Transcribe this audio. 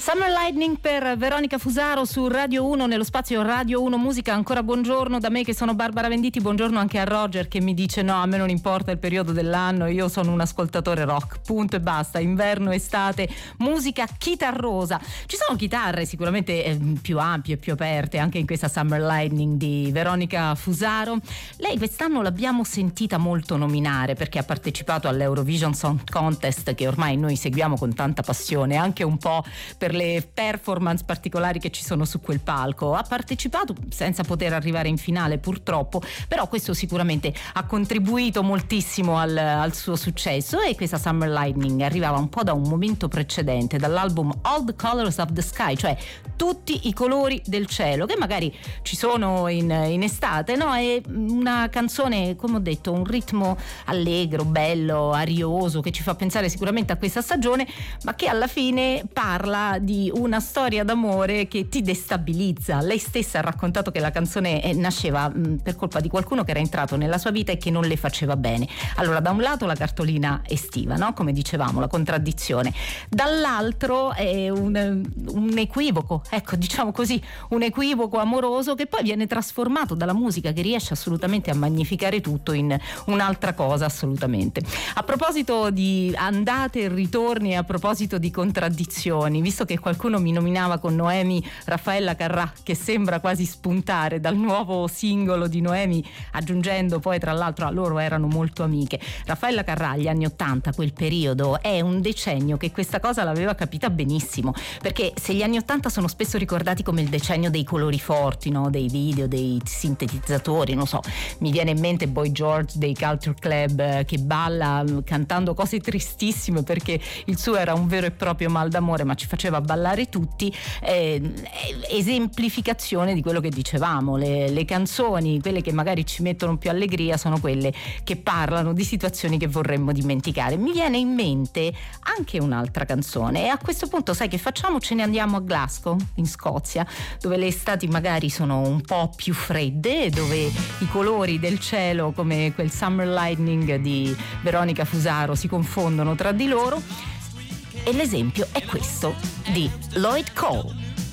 Summer Lightning per Veronica Fusaro su Radio 1, nello spazio Radio 1 Musica. Ancora buongiorno da me che sono Barbara Venditti, buongiorno anche a Roger che mi dice no, a me non importa il periodo dell'anno, io sono un ascoltatore rock, punto e basta, inverno, estate, musica chitarrosa. Ci sono chitarre sicuramente più ampie e più aperte anche in questa Summer Lightning di Veronica Fusaro. Lei quest'anno l'abbiamo sentita molto nominare perché ha partecipato all'Eurovision Song Contest, che ormai noi seguiamo con tanta passione, anche un po' per le performance particolari che ci sono su quel palco. Ha partecipato senza poter arrivare in finale purtroppo, però questo sicuramente ha contribuito moltissimo al suo successo. E questa Summer Lightning arrivava un po' da un momento precedente, dall'album All the Colors of the Sky, cioè tutti i colori del cielo, che magari ci sono in estate, no? È una canzone, come ho detto, un ritmo allegro, bello, arioso, che ci fa pensare sicuramente a questa stagione, ma che alla fine parla di una storia d'amore che ti destabilizza. Lei stessa ha raccontato che la canzone nasceva per colpa di qualcuno che era entrato nella sua vita e che non le faceva bene. Allora, da un lato la cartolina estiva, no? Come dicevamo, la contraddizione, dall'altro è un equivoco, ecco, diciamo così, un equivoco amoroso che poi viene trasformato dalla musica, che riesce assolutamente a magnificare tutto in un'altra cosa assolutamente. A proposito di andate e ritorni, a proposito di contraddizioni, visto che qualcuno mi nominava con Noemi Raffaella Carrà, che sembra quasi spuntare dal nuovo singolo di Noemi, aggiungendo poi tra l'altro a loro erano molto amiche. Raffaella Carrà, gli anni '80, quel periodo, è un decennio che questa cosa l'aveva capita benissimo, perché se gli anni '80 sono spesso ricordati come il decennio dei colori forti, no? Dei video, dei sintetizzatori, non so, mi viene in mente Boy George dei Culture Club che balla cantando cose tristissime perché il suo era un vero e proprio mal d'amore, ma ci faceva ballare tutti. Esemplificazione di quello che dicevamo, le canzoni, quelle che magari ci mettono più allegria, sono quelle che parlano di situazioni che vorremmo dimenticare. Mi viene in mente anche un'altra canzone, e a questo punto sai che facciamo? Ce ne andiamo a Glasgow, in Scozia, dove le estati magari sono un po' più fredde, dove i colori del cielo, come quel Summer Lightning di Veronica Fusaro, si confondono tra di loro. E l'esempio è questo di Lloyd Cole.